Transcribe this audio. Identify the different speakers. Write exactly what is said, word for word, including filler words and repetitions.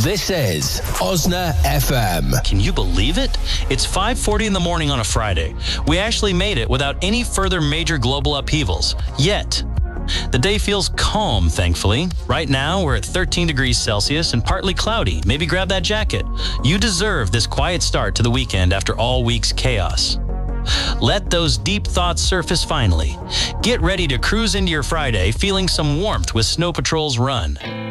Speaker 1: This is Osna F M.
Speaker 2: Can you believe it? It's five forty in the morning on a Friday. We actually made it without any further major global upheavals. Yet, the day feels calm, thankfully. Right now, we're at thirteen degrees Celsius and partly cloudy. Maybe grab that jacket. You deserve this quiet start to the weekend after all week's chaos. Let those deep thoughts surface finally. Get ready to cruise into your Friday feeling some warmth with Snow Patrol's Run.